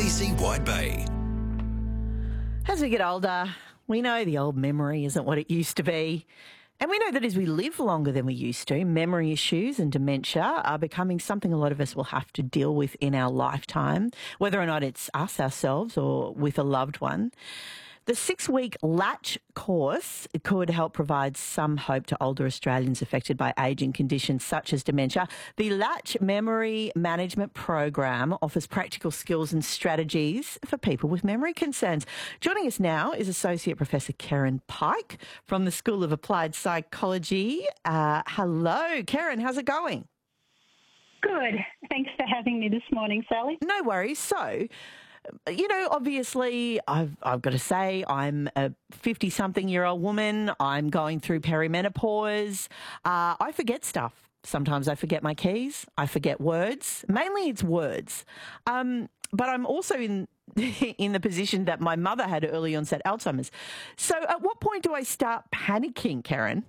ABC Wide Bay. As we get older, we know the old memory isn't what it used to be. And we know that as we live longer than we used to, memory issues and dementia are becoming something a lot of us will have to deal with in our lifetime, whether or not it's us ourselves or with a loved one. The 6-week Latch course could help provide some hope to older Australians affected by ageing conditions such as dementia. The Latch Memory Management Program offers practical skills and strategies for people with memory concerns. Joining us now is Associate Professor Karen Pike from the School of Applied Psychology. Hello, Karen. How's it going? Good. Thanks for having me this morning, Sally. No worries. So, you know, obviously, I've got to say I'm a 50-something-year-old woman. I'm going through perimenopause. I forget stuff. Sometimes I forget my keys. I forget words. Mainly it's words. But I'm also in the position that my mother had early onset Alzheimer's. So at what point do I start panicking, Karen?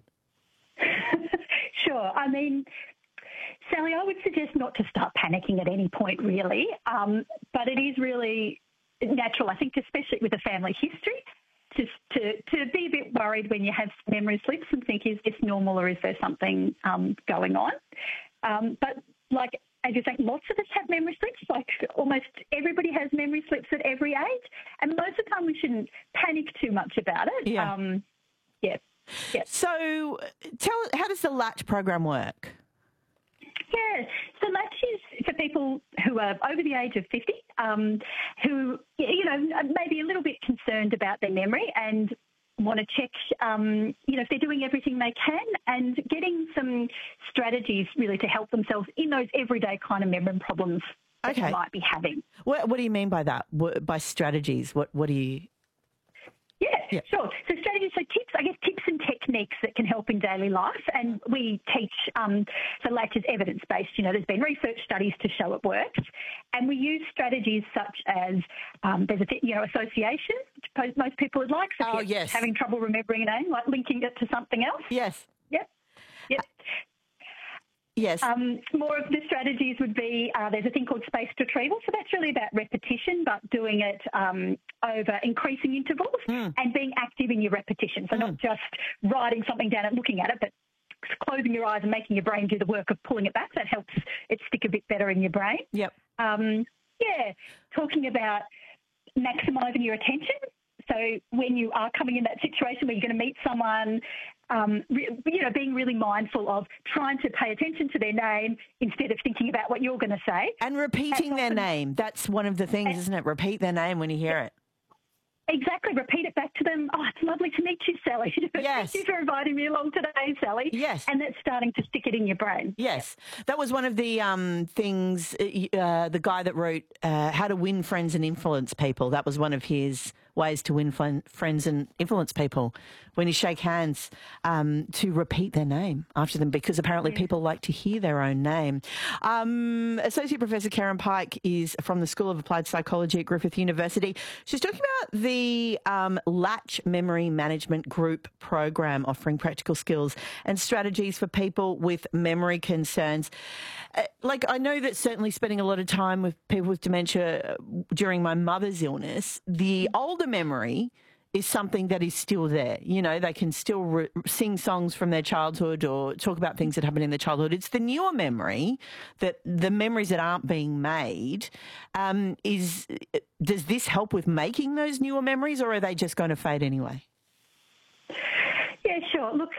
Sure. I mean, Sally, I would suggest not to start panicking at any point, really. But it is really natural, I think, especially with a family history, to be a bit worried when you have memory slips and think, is this normal or is there something going on? But like, as you say, lots of us have memory slips. Like almost everybody has memory slips at every age. And most of the time we shouldn't panic too much about it. Yeah. Yeah. So how does the Latch program work? Yeah, so Latch is for people who are over the age of 50, who, you know, may be a little bit concerned about their memory and want to check, if they're doing everything they can and getting some strategies really to help themselves in those everyday kind of memory problems that they might be having. What do you mean by that? By strategies? What do you... Yeah, sure. So strategies, so tips and techniques that can help in daily life. And we teach, so Latch is evidence-based. You know, there's been research studies to show it works. And we use strategies such as, there's association, which most people would like. So if you're having trouble remembering a name, like linking it to something else. Yes. Yep. Yes. More of the strategies would be, there's a thing called spaced retrieval. So that's really about repetition, but doing it over increasing intervals and being active in your repetition. So not just writing something down and looking at it, but closing your eyes and making your brain do the work of pulling it back. That helps it stick a bit better in your brain. Yep. Talking about maximising your attention. So when you are coming in that situation where you're going to meet someone, being really mindful of trying to pay attention to their name instead of thinking about what you're going to say. And repeating their name. That's one of the things, isn't it? Repeat their name when you hear it. Exactly. Repeat it back to them. Oh, it's lovely to meet you, Sally. Yes. Thank you for inviting me along today, Sally. Yes. And that's starting to stick it in your brain. Yes. That was one of the things, the guy that wrote How to Win Friends and Influence People. That was one of his ways to win friends and influence people when you shake hands, to repeat their name after them, because apparently people like to hear their own name. Associate Professor Karen Pike is from the School of Applied Psychology at Griffith University. She's talking about the Latch Memory Management Group program, offering practical skills and strategies for people with memory concerns. I know that certainly spending a lot of time with people with dementia during my mother's illness, the older memory is something that is still there. You know, they can still sing songs from their childhood or talk about things that happened in their childhood. It's the newer memory, that the memories that aren't being made, does this help with making those newer memories, or are they just going to fade anyway? Yeah, sure. Look,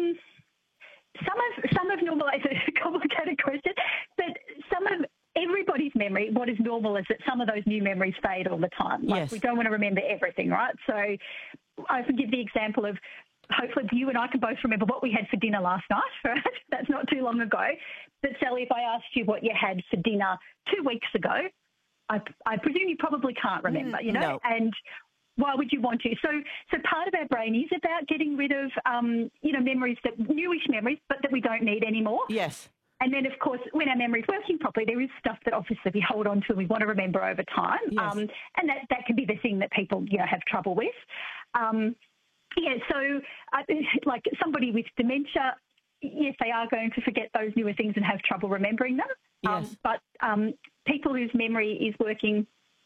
some of normal is a complicated question, but some of everybody's memory, what is normal is that some of those new memories fade all the time. We don't want to remember everything, right? So I can give the example of, hopefully you and I can both remember what we had for dinner last night, right? That's not too long ago. But Sally, if I asked you what you had for dinner 2 weeks ago, I presume you probably can't remember, you know? No. And why would you want to? So part of our brain is about getting rid of, memories, newish memories, but that we don't need anymore. Yes. And then, of course, when our memory is working properly, there is stuff that obviously we hold on to and we want to remember over time. Yes. And that can be the thing that people, have trouble with. Like somebody with dementia, yes, they are going to forget those newer things and have trouble remembering them. Yes. But people whose memory is working